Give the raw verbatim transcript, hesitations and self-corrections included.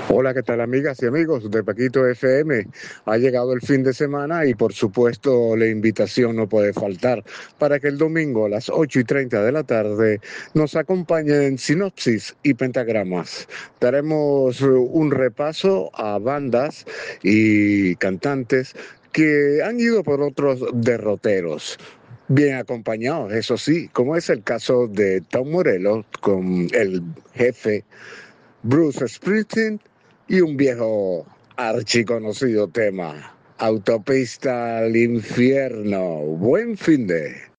Hola, ¿qué tal amigas y amigos de Paquito F M? Ha llegado el fin de semana y por supuesto la invitación no puede faltar para que el domingo a las ocho y treinta de la tarde nos acompañen Sinopsis y Pentagramas. Daremos un repaso a bandas y cantantes que han ido por otros derroteros. Bien acompañados, eso sí, como es el caso de Tom Morello con el jefe Bruce Springsteen y un viejo archiconocido tema, Autopista al Infierno. Buen fin de...